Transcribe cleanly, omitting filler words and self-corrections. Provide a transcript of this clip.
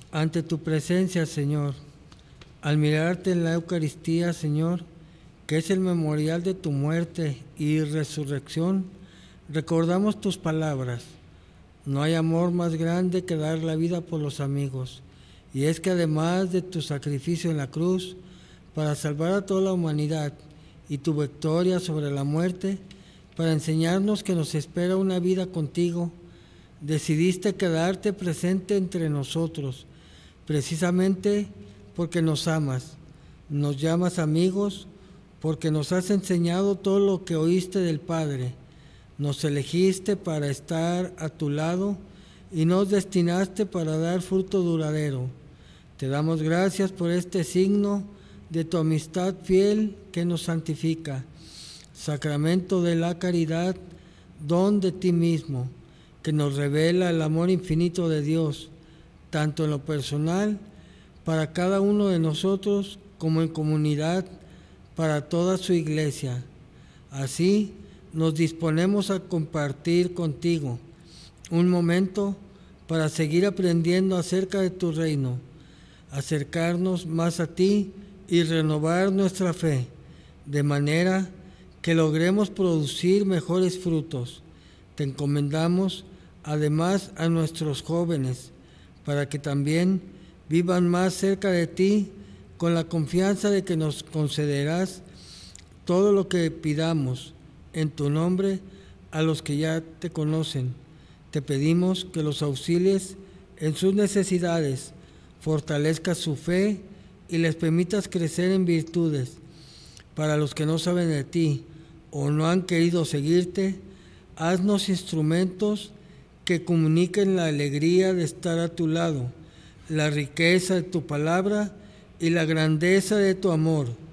ante tu presencia, Señor, al mirarte en la Eucaristía, Señor, que es el memorial de tu muerte y resurrección, recordamos tus palabras. No hay amor más grande que dar la vida por los amigos. Y es que además de tu sacrificio en la cruz para salvar a toda la humanidad y tu victoria sobre la muerte, para enseñarnos que nos espera una vida contigo, decidiste quedarte presente entre nosotros, precisamente porque nos amas, nos llamas amigos, porque nos has enseñado todo lo que oíste del Padre, nos elegiste para estar a tu lado y nos destinaste para dar fruto duradero. Te damos gracias por este signo de tu amistad fiel que nos santifica, sacramento de la caridad, don de ti mismo, que nos revela el amor infinito de Dios, tanto en lo personal, para cada uno de nosotros, como en comunidad, para toda su iglesia. Así, nos disponemos a compartir contigo un momento para seguir aprendiendo acerca de tu reino, acercarnos más a ti y renovar nuestra fe, de manera que logremos producir mejores frutos. Te encomendamos además a nuestros jóvenes, para que también vivan más cerca de ti, con la confianza de que nos concederás todo lo que pidamos en tu nombre a los que ya te conocen. Te pedimos que los auxilies en sus necesidades, fortalezcas su fe y les permitas crecer en virtudes. Para los que no saben de ti o no han querido seguirte, haznos instrumentos que comuniquen la alegría de estar a tu lado, la riqueza de tu palabra y la grandeza de tu amor.